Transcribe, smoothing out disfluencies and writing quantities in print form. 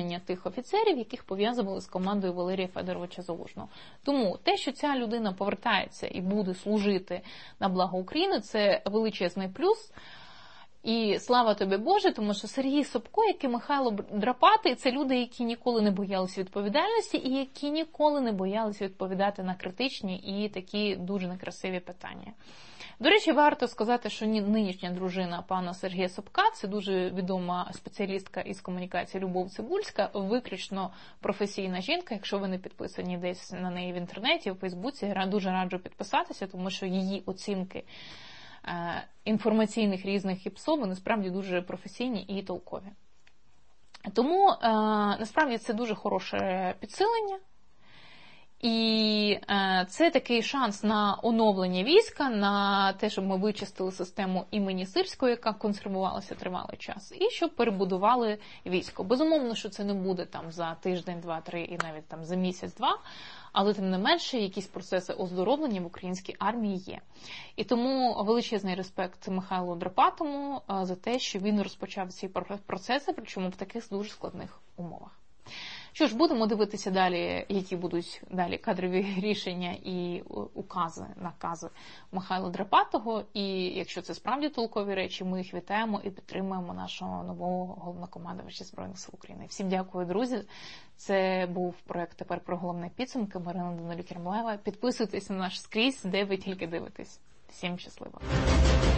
висловлювання тих офіцерів, яких пов'язували з командою Валерія Федоровича Залужного. Тому те, що ця людина повертається і буде служити на благо України, це величезний плюс. І слава тобі, Боже, тому що Сергій Собко, як і Михайло Драпатий, це люди, які ніколи не боялися відповідальності і які ніколи не боялися відповідати на критичні і такі дуже некрасиві питання. До речі, варто сказати, що нинішня дружина пана Сергія Собка, це дуже відома спеціалістка із комунікації Любов Цибульська, виключно професійна жінка. Якщо ви не підписані десь на неї в інтернеті, в Фейсбуці, я дуже раджу підписатися, тому що її оцінки інформаційних різних ІПСО, вони справді дуже професійні і толкові. Тому, насправді, це дуже хороше підсилення. І це такий шанс на оновлення війська, на те, щоб ми вичистили систему імені Сирського, яка консервувалася тривалий час, і щоб перебудували військо. Безумовно, що це не буде там за тиждень, два, три і навіть там за місяць-два, але тим не менше якісь процеси оздоровлення в українській армії є. І тому величезний респект Михайлу Драпатому за те, що він розпочав ці процеси, причому в таких дуже складних умовах. Що ж, будемо дивитися далі, які будуть далі кадрові рішення і укази, накази Михайла Драпатого. І якщо це справді толкові речі, ми їх вітаємо і підтримуємо нашого нового головнокомандувача Збройних сил України. Всім дякую, друзі. Це був проект «Тепер про головне підсумки». Марина Данилюк-Ярмолаєва. Підписуйтесь на наш скрізь, де ви тільки дивитесь. Всім щасливо.